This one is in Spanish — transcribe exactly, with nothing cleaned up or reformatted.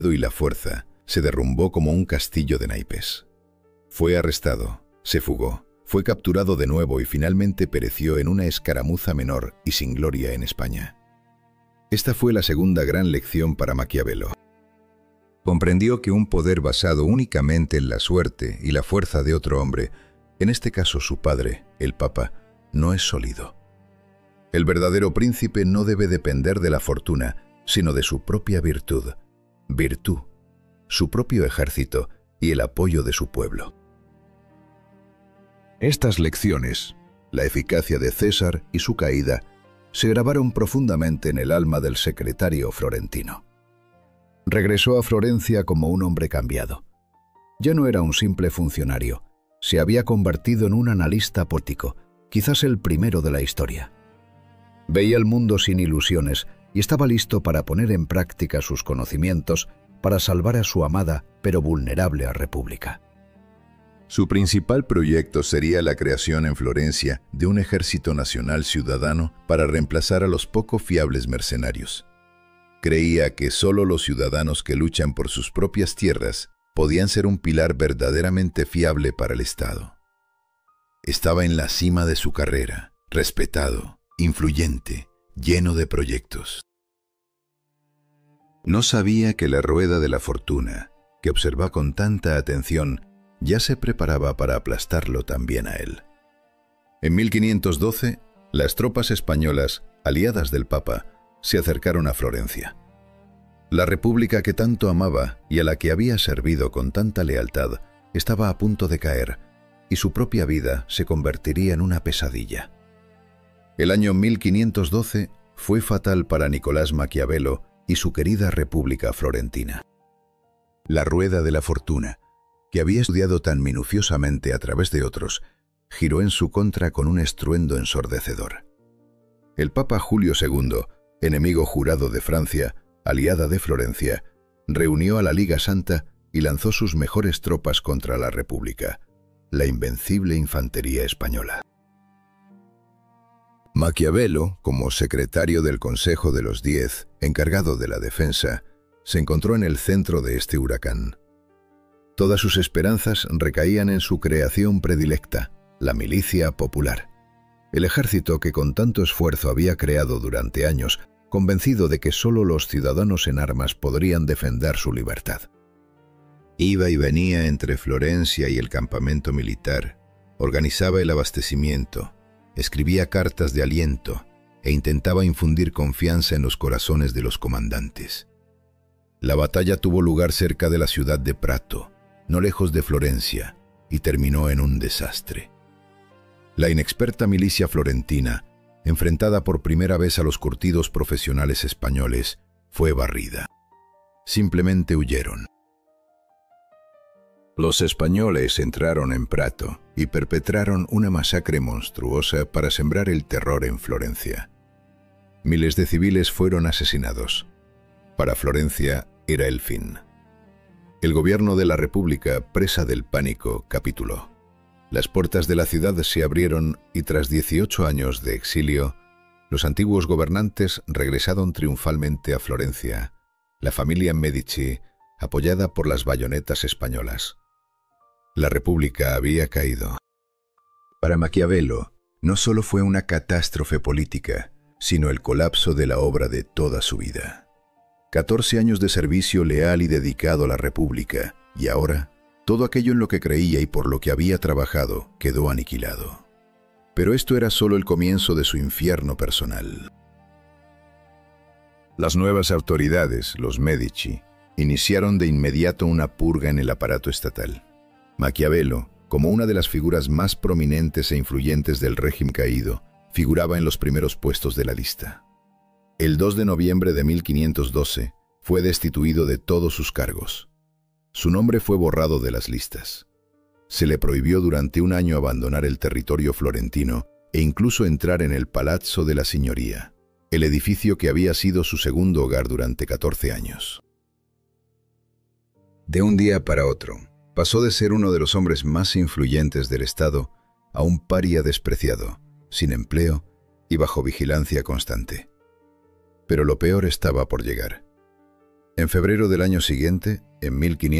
y la fuerza, se derrumbó como un castillo de naipes. Fue arrestado, se fugó, fue capturado de nuevo y finalmente pereció en una escaramuza menor y sin gloria en España. Esta fue la segunda gran lección para Maquiavelo. Comprendió que un poder basado únicamente en la suerte y la fuerza de otro hombre, en este caso su padre, el Papa, no es sólido. El verdadero príncipe no debe depender de la fortuna, sino de su propia virtud, virtud, su propio ejército y el apoyo de su pueblo. Estas lecciones, la eficacia de César y su caída, se grabaron profundamente en el alma del secretario florentino. Regresó a Florencia como un hombre cambiado. Ya no era un simple funcionario, se había convertido en un analista político, quizás el primero de la historia. Veía el mundo sin ilusiones y estaba listo para poner en práctica sus conocimientos para salvar a su amada pero vulnerable república. Su principal proyecto sería la creación en Florencia de un ejército nacional ciudadano para reemplazar a los poco fiables mercenarios. Creía que solo los ciudadanos que luchan por sus propias tierras podían ser un pilar verdaderamente fiable para el Estado. Estaba en la cima de su carrera, respetado, influyente, lleno de proyectos. No sabía que la rueda de la fortuna, que observaba con tanta atención, ya se preparaba para aplastarlo también a él. En mil quinientos doce, las tropas españolas, aliadas del Papa, se acercaron a Florencia. La república que tanto amaba y a la que había servido con tanta lealtad estaba a punto de caer, y su propia vida se convertiría en una pesadilla. El año mil quinientos doce fue fatal para Nicolás Maquiavelo y su querida República Florentina. La rueda de la fortuna, que había estudiado tan minuciosamente a través de otros, giró en su contra con un estruendo ensordecedor. El Papa Julio segundo, enemigo jurado de Francia, aliada de Florencia, reunió a la Liga Santa y lanzó sus mejores tropas contra la República, la invencible infantería española. Maquiavelo, como secretario del Consejo de los Diez, encargado de la defensa, se encontró en el centro de este huracán. Todas sus esperanzas recaían en su creación predilecta, la milicia popular. El ejército que con tanto esfuerzo había creado durante años, convencido de que solo los ciudadanos en armas podrían defender su libertad. Iba y venía entre Florencia y el campamento militar, organizaba el abastecimiento, escribía cartas de aliento e intentaba infundir confianza en los corazones de los comandantes. La batalla tuvo lugar cerca de la ciudad de Prato, no lejos de Florencia, y terminó en un desastre. La inexperta milicia florentina, enfrentada por primera vez a los curtidos profesionales españoles, fue barrida. Simplemente huyeron. Los españoles entraron en Prato y perpetraron una masacre monstruosa para sembrar el terror en Florencia. Miles de civiles fueron asesinados. Para Florencia era el fin. El gobierno de la República, presa del pánico, capituló. Las puertas de la ciudad se abrieron y tras dieciocho años de exilio, los antiguos gobernantes regresaron triunfalmente a Florencia, la familia Medici, apoyada por las bayonetas españolas. La República había caído. Para Maquiavelo, no solo fue una catástrofe política, sino el colapso de la obra de toda su vida. Catorce años de servicio leal y dedicado a la República, y ahora, todo aquello en lo que creía y por lo que había trabajado quedó aniquilado. Pero esto era solo el comienzo de su infierno personal. Las nuevas autoridades, los Medici, iniciaron de inmediato una purga en el aparato estatal. Maquiavelo, como una de las figuras más prominentes e influyentes del régimen caído, figuraba en los primeros puestos de la lista. El dos de noviembre de mil quinientos doce fue destituido de todos sus cargos. Su nombre fue borrado de las listas. Se le prohibió durante un año abandonar el territorio florentino e incluso entrar en el Palazzo de la Signoria, el edificio que había sido su segundo hogar durante catorce años. De un día para otro, pasó de ser uno de los hombres más influyentes del Estado a un paria despreciado, sin empleo y bajo vigilancia constante. Pero lo peor estaba por llegar. En febrero del año siguiente, en mil quinientos